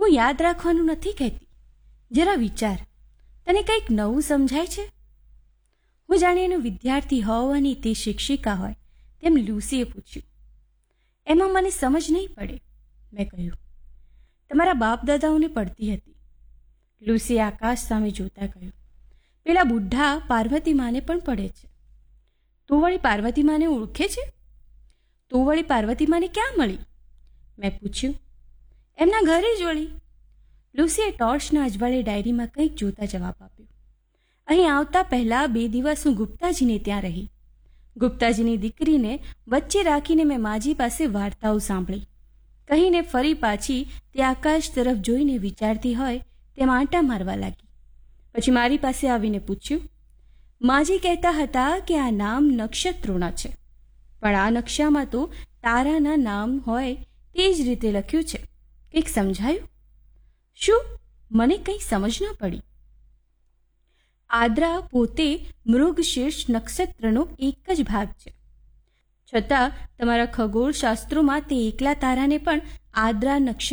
હું યાદ રાખવાનું નથી કહેતી, જરા વિચાર, તને કંઈક નવું સમજાય છે? હું જાણે એનો વિદ્યાર્થી હોવ અને તે શિક્ષિકા હોય તેમ લ્યુસીએ પૂછ્યું. એમાં મને સમજ નહીં પડે, મેં કહ્યું. તમારા બાપ દાદાઓને પડતી હતી. લ્યુસીએ આકાશ સામે જોતા કહ્યું. પેલા બુઢા પાર્વતી માને પણ પડે છે. તું વળી પાર્વતી માને ઓળખે છે? તું વળી પાર્વતી માને ક્યાં મળી? મેં પૂછ્યું. એમના ઘરે જ વળી. લ્યુસીએ ટોર્ચના અજવાળે ડાયરીમાં કંઈક જોતા જવાબ આપ્યો. અહીં આવતા પહેલાં 2 દિવસ હું ગુપ્તાજીને ત્યાં રહી. ગુપ્તાજીની દીકરીને વચ્ચે રાખીને મેં માજી પાસે વાર્તાઓ સાંભળી કહીને ફરી પાછી તે આકાશ તરફ જોઈને વિચારતી હોય તેમ આંટા મારવા લાગી. પછી મારી પાસે આવીને પૂછ્યું. માજી કહેતા હતા કે આ નામ નક્ષત્રોના છે, પણ આ નકશામાં તો તારાના નામ હોય તે જ રીતે લખ્યું છે. કંઈક સમજાયું? શું? મને કંઈ સમજ ન પડી. આદ્રા પોતે મૃગશીર્ષ નક્ષત્રનો એક જ ભાગ છે, છતાં તમારા ખગોળશાસ્ત્રોમાં તે એકલા તારાને પણ આદ્રા નક્ષત્ર